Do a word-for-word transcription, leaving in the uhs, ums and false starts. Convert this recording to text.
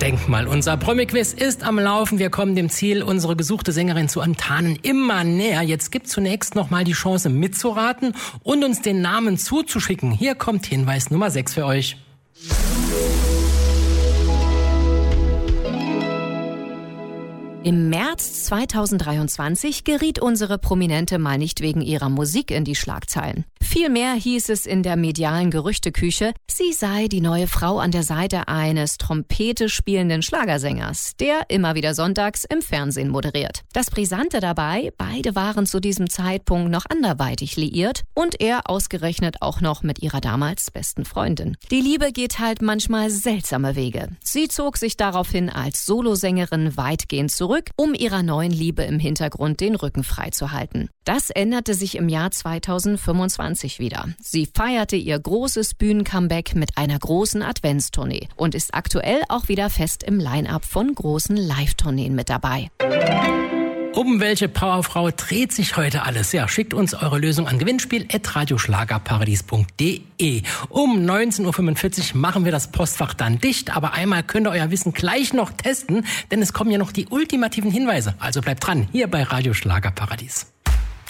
Denk mal, unser Promi-Quiz ist am Laufen. Wir kommen dem Ziel, unsere gesuchte Sängerin zu enttarnen, immer näher. Jetzt gibt zunächst noch mal die Chance mitzuraten und uns den Namen zuzuschicken. Hier kommt Hinweis Nummer sechs für euch. Im März zweitausenddreiundzwanzig geriet unsere Prominente mal nicht wegen ihrer Musik in die Schlagzeilen. Vielmehr hieß es in der medialen Gerüchteküche, sie sei die neue Frau an der Seite eines Trompete spielenden Schlagersängers, der immer wieder sonntags im Fernsehen moderiert. Das Brisante dabei, beide waren zu diesem Zeitpunkt noch anderweitig liiert und er ausgerechnet auch noch mit ihrer damals besten Freundin. Die Liebe geht halt manchmal seltsame Wege. Sie zog sich daraufhin als Solosängerin weitgehend zurück, um ihrer neuen Liebe im Hintergrund den Rücken frei zu halten. Das änderte sich im Jahr zweitausendfünfundzwanzig wieder. Sie feierte ihr großes Bühnencomeback mit einer großen Adventstournee und ist aktuell auch wieder fest im Line-Up von großen Live-Tourneen mit dabei. Um welche Powerfrau dreht sich heute alles? Ja, schickt uns eure Lösung an gewinnspiel at radioschlagerparadies punkt de. Um neunzehn Uhr fünfundvierzig machen wir das Postfach dann dicht, aber einmal könnt ihr euer Wissen gleich noch testen, denn es kommen ja noch die ultimativen Hinweise. Also bleibt dran, hier bei Radio Schlagerparadies.